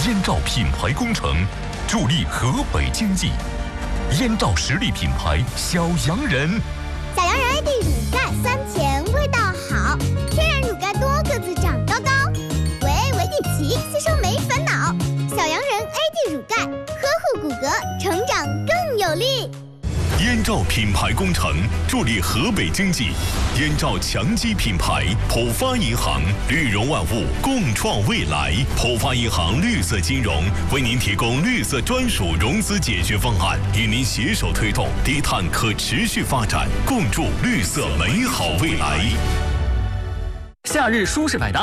燕赵品牌工程助力河北经济。燕赵实力品牌小洋人， 小洋人 AD 乳钙酸甜味道好，天然乳钙多个子长高高，维底奇吸收没烦恼。小洋人 AD 乳钙呵护骨骼，成长更有力。 燕赵品牌工程助力河北经济，燕赵强基品牌，浦发银行绿融万物，共创未来。浦发银行绿色金融为您提供绿色专属融资解决方案，与您携手推动低碳可持续发展，共筑绿色美好未来。 夏日舒适百搭。